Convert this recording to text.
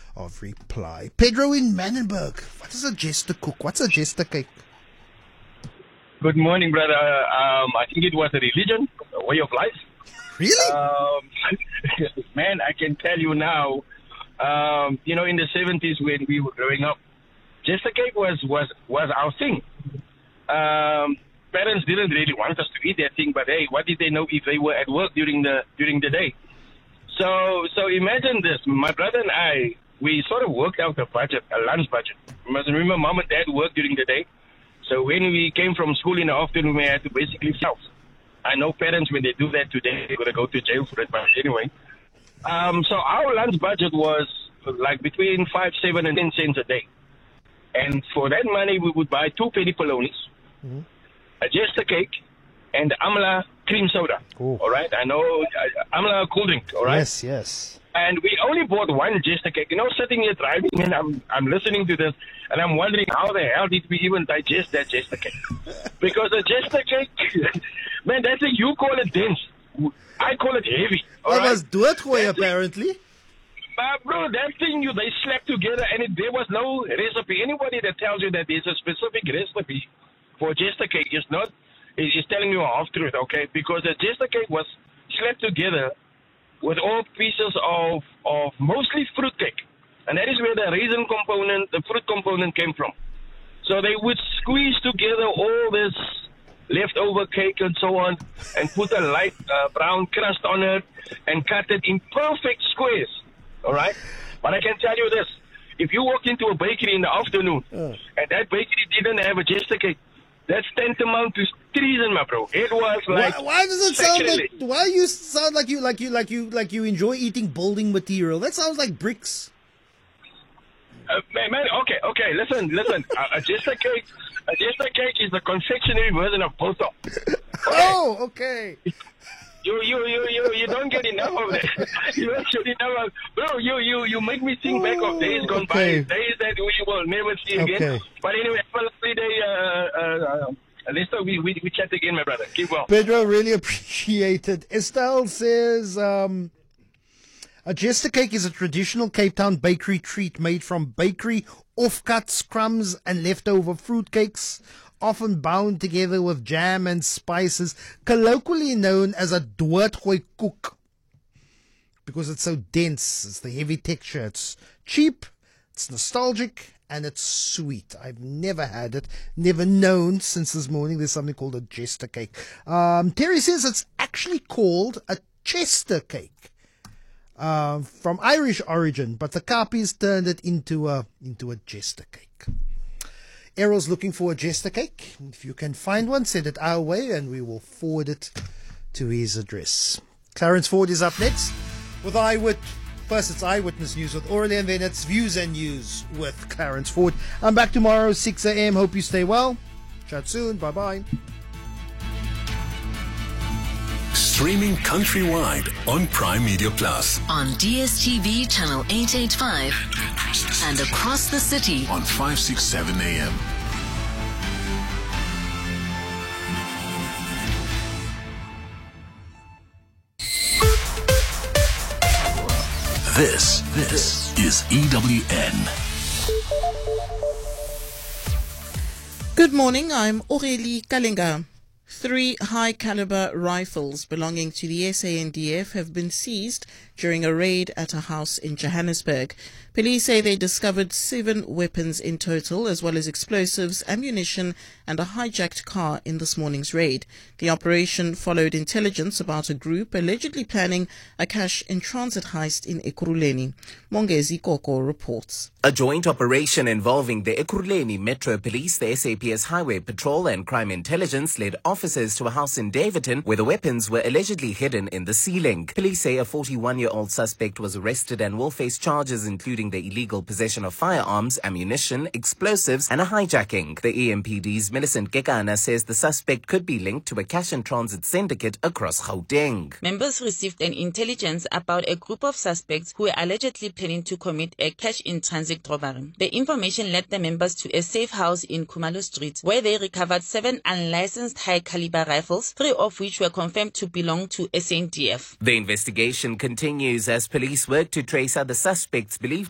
of reply. Pedro in Manenberg. What is a jester cook? What's a jester cake? Good morning, brother. I think it was a religion, a way of life. Really? Man, I can tell you now, in the 70s when we were growing up, jester cake was our thing. Parents didn't really want us to eat that thing, but hey, what did they know if they were at work during the day? So imagine this. My brother and I, we sort of worked out a budget, a lunch budget. You must remember, mom and dad worked during the day. So when we came from school in the afternoon, we had to basically self. I know parents, when they do that today, they're going to go to jail for it, but anyway. So our lunch budget was like between 5, 7, and 10 cents a day. And for that money, we would buy 2 penny polonies, a jester cake, and amla cream soda. Ooh. All right? I know amla cool drink, all right? Yes. And we only bought one jester cake. Sitting here driving, and I'm listening to this, and I'm wondering how the hell did we even digest that jester cake? Because a jester cake, man, that's you call it dense. I call it heavy. That was doodgooi, apparently. Bro, that thing they slapped together, and there was no recipe. Anybody that tells you that there's a specific recipe for jester cake is telling you a half truth, okay? Because the jester cake was slapped together with all pieces of mostly fruit cake. And that is where the raisin component, the fruit component came from. So they would squeeze together all this leftover cake and so on and put a light brown crust on it and cut it in perfect squares, all right? But I can tell you this. If you walk into a bakery in the afternoon and that bakery didn't have a jester cake, that's tantamount to treason, my bro. It was like why does it sound like? Why you sound like you enjoy eating building material? That sounds like bricks. Man, okay. Listen. A jester cake is the confectionery version of Botox. Oh, okay. You don't get enough of that. You actually never, bro. You make me think back of days gone by, days that we will never see again. Okay. But anyway, have a lovely day. Let's talk. We chat again, my brother. Keep well. Pedro, really appreciate it. Estelle says, a jester cake is a traditional Cape Town bakery treat made from bakery offcuts, crumbs, and leftover fruit cakes, often bound together with jam and spices, colloquially known as a doodgooi koek. Because it's so dense, it's the heavy texture, it's cheap, it's nostalgic, and it's sweet. I've never had it, never known since this morning there's something called a jester cake. Terry says it's actually called a Chester cake. From Irish origin, but the Kappies turned it into a jester cake. Errol's looking for a jester cake. If you can find one, send it our way and we will forward it to his address. Clarence Ford is up next with First it's Eyewitness News with Orly, and then it's Views and News with Clarence Ford. I'm back tomorrow, 6 a.m. Hope you stay well. Chat soon. Bye-bye. Streaming countrywide on Prime Media Plus. On DSTV channel 885 and across the city on 567 AM. This is EWN. Good morning, I'm Aurélie Kalinga. 3 high-caliber rifles belonging to the SANDF have been seized during a raid at a house in Johannesburg. Police say they discovered 7 weapons in total, as well as explosives, ammunition, and a hijacked car in this morning's raid. The operation followed intelligence about a group allegedly planning a cash-in-transit heist in Ekurhuleni. Mongezi Koko reports. A joint operation involving the Ekurhuleni Metro Police, the SAPS Highway Patrol and Crime Intelligence led officers to a house in Davidton where the weapons were allegedly hidden in the ceiling. Police say a 41-year-old suspect was arrested and will face charges including the illegal possession of firearms, ammunition, explosives and a hijacking. The EMPD's Millicent Gekana says the suspect could be linked to a cash-in-transit syndicate across Gauteng. Members received an intelligence about a group of suspects who were allegedly planning to commit a cash-in-transit robbery. The information led the members to a safe house in Khumalo Street, where they recovered 7 unlicensed high-caliber rifles, 3 of which were confirmed to belong to SANDF. The investigation continues as police work to trace other suspects believed